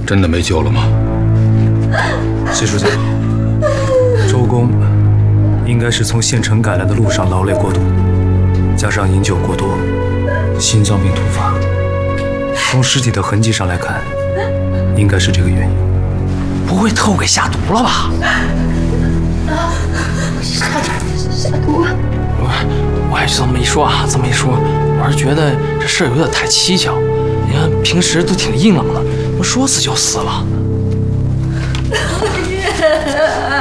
真的没救了吗？ 谢书记，周公应该是从县城赶来的路上劳累过度，加上饮酒过多，心脏病突发。从尸体的痕迹上来看，应该是这个原因。 不会特务给下毒了吧？ 下毒！ 我也是这么一说啊，这么一说，我是觉得这事儿有点太蹊跷。你看平时都挺硬朗的，说死就死了。